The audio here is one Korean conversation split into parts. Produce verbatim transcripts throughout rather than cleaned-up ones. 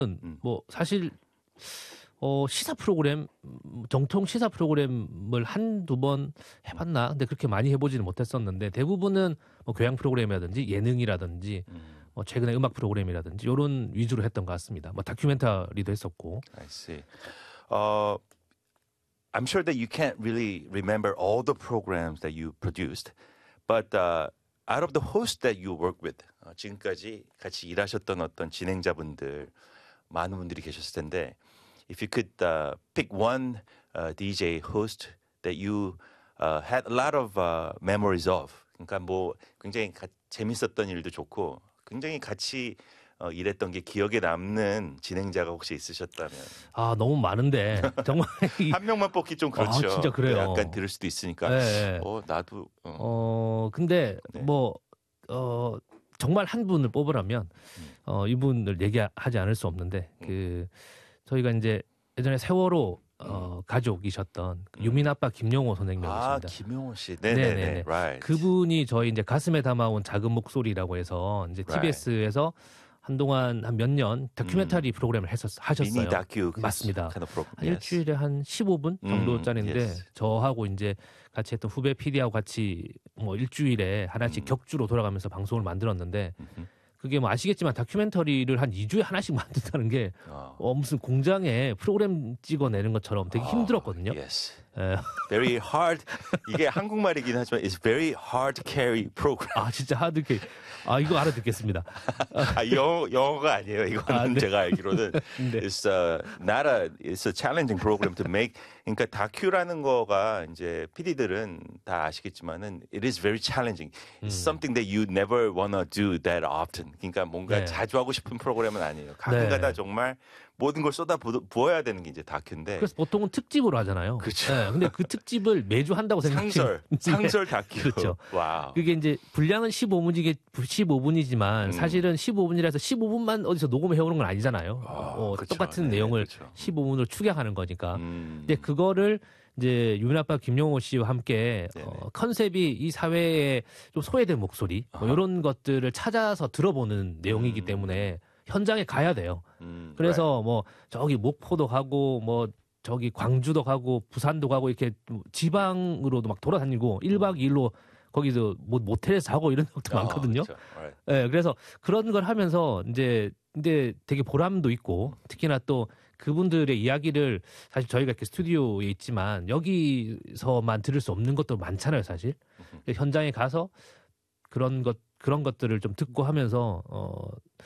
음. 뭐 사실 어, 시사 프로그램, 정통 시사 프로그램을 한두 번 해봤나? 근데 그렇게 많이 해보지는 못했었는데 대부분은 뭐 교양 프로그램이라든지 예능이라든지 음. 뭐 최근에 음악 프로그램이라든지 이런 위주로 했던 것 같습니다. 뭐 다큐멘터리도 했었고. I see. Uh, I'm sure that you can't really remember all the programs that you produced, but uh, out of the hosts that you work with, 어, 지금까지 같이 일하셨던 어떤 진행자분들 많은 분들이 계셨을 텐데, if you could uh, pick one uh, 디제이 host that you uh, had a lot of uh, memories of, 그러니까 뭐 굉장히 가, 재밌었던 일도 좋고, 굉장히 같이 어, 일했던 게 기억에 남는 진행자가 혹시 있으셨다면 아, 너무 많은데 정말 이, 한 명만 뽑기 좀 그렇죠. 아, 진짜 그래요. 약간 들을 수도 있으니까. 네. 어, 나도. 어, 어 근데 네. 뭐 어, 정말 한 분을 뽑으라면 음. 어, 이분을 얘기하지 않을 수 없는데 음. 그 저희가 이제 예전에 세월호 어, 음. 가족이셨던 음. 유민 아빠 김용호 아, 선생님이십니다. 김용호 씨. 네네네. 네네네. Right. 그분이 저희 이제 가슴에 담아온 작은 목소리라고 해서 이제 Right. 티비에스에서 한동안 한 몇 년 다큐멘터리 음. 프로그램을 했었, 하셨어요. 미니 다큐 맞습니다. kind of program. 한 Yes. 일주일에 한 십오 분 정도짜리인데 음, yes. 저하고 이제 같이 했던 후배 피디하고 같이 뭐 일주일에 하나씩 음. 격주로 돌아가면서 방송을 만들었는데 음흠. 그게 뭐 아시겠지만 다큐멘터리를 한 이 주에 하나씩 만든다는 게 어. 어, 무슨 공장에 프로그램 찍어내는 것처럼 되게 힘들었거든요. Yes. 예. Very hard. 이게 한국말이긴 하지만 it's very hard to carry program. 아 진짜 하드캐. 아 이거 알아듣겠습니다. 아, 영어, 영어가 아니에요. 이거는 아, 네. 제가 알기로는 네. it's a, not a, it's a challenging program to make. 그러니까 다큐라는 거가 이제 피디들은 다 아시겠지만은 it is very challenging. It's something that you never wanna do that often. 그러니까 뭔가 네. 자주 하고 싶은 프로그램은 아니에요. 가끔가다 네. 정말 모든 걸 쏟아 부, 부어야 되는 게 이제 다큐인데. 그래서 보통은 특집으로 하잖아요. 그렇죠. 네, 근데 그 특집을 매주 한다고 생각해요. 상설, 상설 다큐. 그렇죠. 와우. 그게 이제 분량은 십오 분이게 십오 분이지만 음. 사실은 십오 분이라서 십오 분만 어디서 녹음해 오는 건 아니잖아요. 아, 어, 그렇죠. 똑같은 네, 내용을 그렇죠. 십오 분으로 축약하는 거니까. 음. 근데 그거를 이제 유민 아빠 김용호 씨와 함께 어, 컨셉이 이 사회에 좀 소외된 목소리 뭐 아하. 이런 것들을 찾아서 들어보는 내용이기 음. 때문에 현장에 가야 돼요. 음, 그래서 뭐 저기 목포도 가고 뭐 저기 광주도 가고 부산도 가고 이렇게 지방으로도 막 돌아다니고 일 박 이 일로 거기서 뭐 모텔에서 자고 이런 적도 아, 많거든요. 그렇죠. Right. 예, 그래서 그런 걸 하면서 이제 근데 되게 보람도 있고 특히나 또 그분들의 이야기를 사실 저희가 이렇게 스튜디오에 있지만 여기서만 들을 수 없는 것도 많잖아요, 사실. 현장에 가서 그런 것 그런 것들을 좀 듣고 하면서 어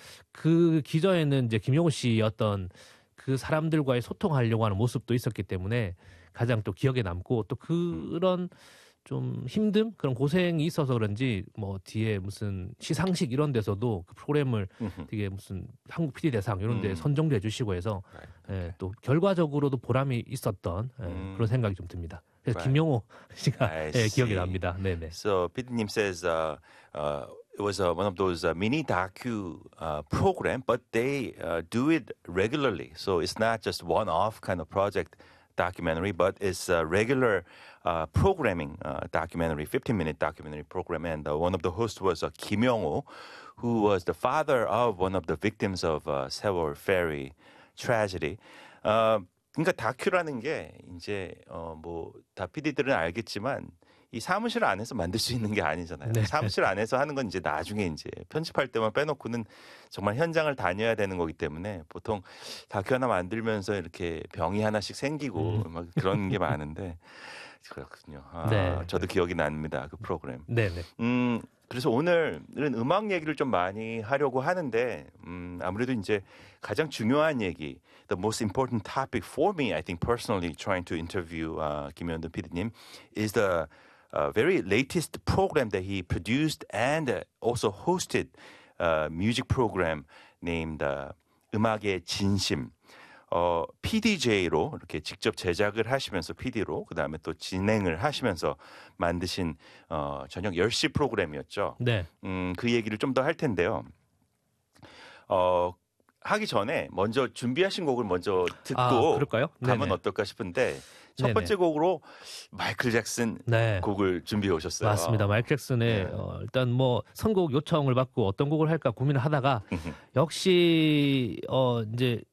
그 기저에는 이제 김용호 씨 어떤 그 사람들과의 소통하려고 하는 모습도 있었기 때문에 가장 또 기억에 남고 또 그런 좀 힘듦 그런 고생이 있어서 그런지 뭐 뒤에 무슨 시상식 이런 데서도 그 프로그램을 되게 무슨 한국 피디 대상 이런 데 음. 선정도 해주시고 해서 Right. 예, 또 결과적으로도 보람이 있었던 예, 음. 그런 생각이 좀 듭니다. 그래서 Right. 김용호 씨가 I 예, 기억이 see. 납니다. 네네. So 피디님 says uh, uh, it was uh, one of those uh, mini docu uh, program, but they uh, do it regularly. So it's not just one-off kind of project documentary, but it's a regular uh, programming uh, documentary, fifteen-minute documentary program. And uh, one of the hosts was uh, Kim Yong-ho, who was the father of one of the victims of uh, Sewol ferry tragedy. Uh, 그러니까 다큐라는 게 이제 어 뭐 다 피디들은 알겠지만 이 사무실 안에서 만들 수 있는 게 아니잖아요. 네. 사무실 안에서 하는 건 이제 나중에 이제 편집할 때만 빼놓고는 정말 현장을 다녀야 되는 거기 때문에 보통 다큐 하나 만들면서 이렇게 병이 하나씩 생기고 음. 막 그런 게 많은데 그렇군요. 아, 네. 저도 기억이 납니다. 그 프로그램. 네네. 음, 그래서 오늘은 음악 얘기를 좀 많이 하려고 하는데, 음, 아무래도 이제 가장 중요한 얘기, the most important topic for me, I think personally trying to interview uh, 김현돈 피디님, is the uh, very latest program that he produced and uh, also hosted a music program named uh, 음악의 진심. 어, 피디제이로 이렇게 직접 제작을 하시면서 피디로 그다음에 또 진행을 하시면서 만드신 어, 저녁 열 시 프로그램이었죠. 네. 음, 그 얘기를 좀 더 할 텐데요. 어, 하기 전에 먼저 준비하신 곡을 먼저 듣고 아, 그럴까요? 가면 네네. 어떨까 싶은데 첫 네네. 번째 곡으로 마이클 잭슨 네. 곡을 준비해 오셨어요. 맞습니다. 마이클 잭슨의 네. 어, 일단 뭐 선곡 요청을 받고 어떤 곡을 할까 고민을 하다가 역시 어 이제